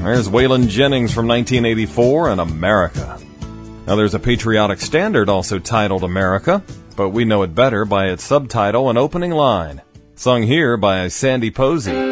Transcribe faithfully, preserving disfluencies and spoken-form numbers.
There's Waylon Jennings from nineteen eighty-four and America. Now there's a patriotic standard also titled America, but we know it better by its subtitle and opening line, sung here by Sandy Posey.